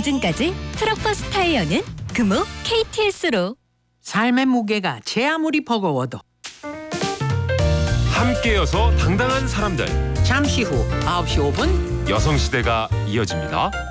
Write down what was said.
보증까지 트럭버스 타이어는 금호 KTS로. 삶의 무게가 제 아무리 버거워도 함께여서 당당한 사람들. 잠시 후 9시 5분 여성시대가 이어집니다.